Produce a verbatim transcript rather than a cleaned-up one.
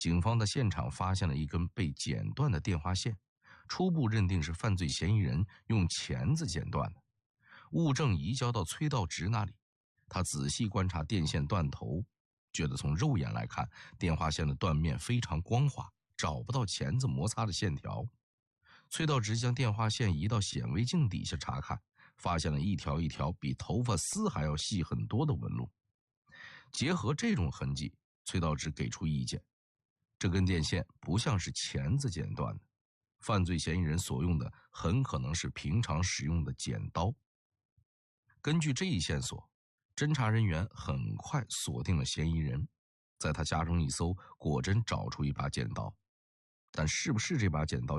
警方在现场发现了一根被剪断的电话线，初步认定是犯罪嫌疑人用钳子剪断的。物证移交到崔道直那里，他仔细观察电线断头，觉得从肉眼来看，电话线的断面非常光滑，找不到钳子摩擦的线条。崔道直将电话线移到显微镜底下查看，发现了一条一条比头发丝还要细很多的纹路。结合这种痕迹，崔道直给出意见，这根电线不像是钳子剪断的，犯罪嫌疑人所用的很可能是平常使用的剪刀。根据这一线索，侦查人员很快锁定了嫌疑人，在他家中一搜，果真找出一把剪刀，但是不是这把剪刀